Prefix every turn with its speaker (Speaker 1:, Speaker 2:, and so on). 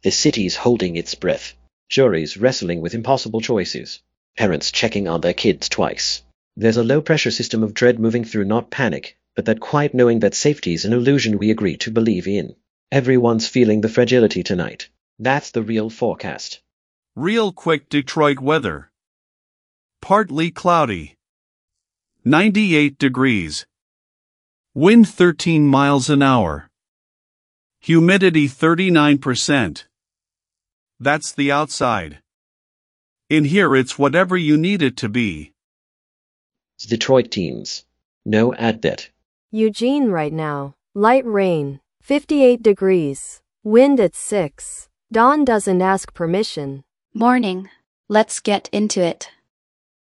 Speaker 1: The city's holding its breath. Juries wrestling with impossible choices. Parents checking on their kids twice. There's a low-pressure system of dread moving through, not panic, but that quiet knowing that safety is an illusion we agree to believe in. Everyone's feeling the fragility tonight. That's the real forecast.
Speaker 2: Real quick Detroit weather. Partly cloudy. 98 degrees. Wind 13 miles an hour. Humidity 39%. That's the outside. In here it's whatever you need it to be.
Speaker 1: Detroit teams. No ad bet.
Speaker 3: Eugene right now. Light rain. 58 degrees. Wind at 6. Dawn doesn't ask permission.
Speaker 4: Morning. Let's get into it.